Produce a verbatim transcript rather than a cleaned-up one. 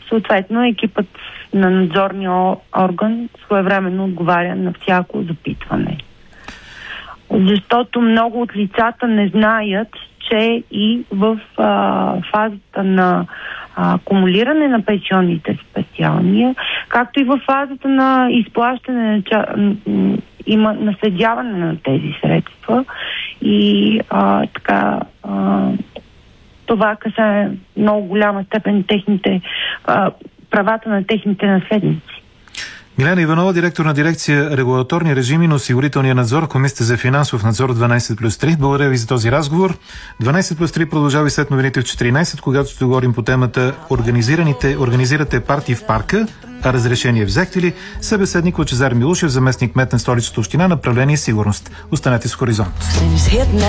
съответно екипът на надзорния орган своевременно отговаря на всяко запитване. Защото много от лицата не знаят, че и в а, фазата на а, акумулиране на пенсионните спестявания, както и в фазата на изплащане на има наследяване на тези средства и а, така а, това касае много голяма степен техните а, правата на техните наследници. Милена Иванова, директор на дирекция регулаторни режими на осигурителния надзор, Комисията за финансов надзор дванайсет плюс три. Благодаря ви за този разговор. дванайсет плюс три продължава и след новините в четиринайсет, когато ще говорим по темата Организираните, организирате партии в парка, а разрешение взехте ли? Събеседник Лъчезар Милушев, заместник кмет на Столичната община, направление сигурност. Останете с Хоризонт.